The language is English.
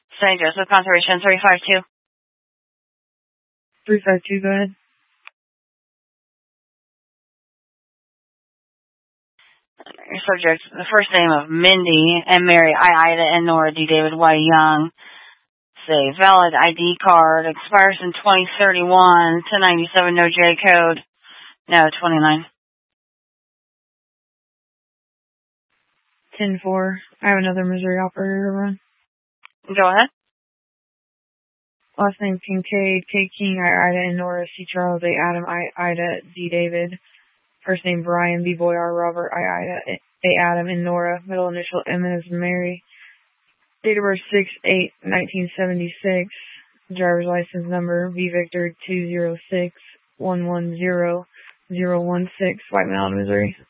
St. Joseph Conservation 352. 352, go ahead. Your subject, the first name of Mindy and Mary I. Ida and Nora D. David Y. Young. Say, valid ID card, expires in 2031, 1097, no J code. No, 29. 10-4. I have another Missouri operator to run. Go ahead. Last name Kincaid, K. King, I. Ida, and Nora, C. Charles, A. Adam, I. Ida, D. David. First name Brian, B. Boy, R. Robert, I. Ida, A. Adam, and Nora. Middle initial M as Mary. Date of birth 6/8/1976. Driver's license number V. Victor 206110016. White Mountain, Missouri.